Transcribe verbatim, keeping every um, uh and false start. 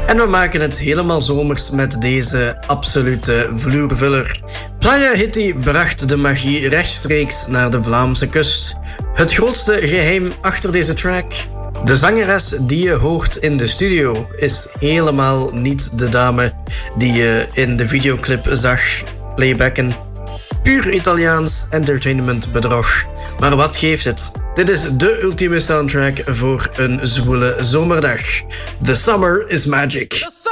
En we maken het helemaal zomers met deze absolute vloervuller. Playa Hitty bracht de magie rechtstreeks naar de Vlaamse kust. Het grootste geheim achter deze track? De zangeres die je hoort in de studio is helemaal niet de dame die je in de videoclip zag playbacken. Puur Italiaans entertainmentbedrog. Maar wat geeft het? Dit is de ultieme soundtrack voor een zwoele zomerdag. The summer is magic.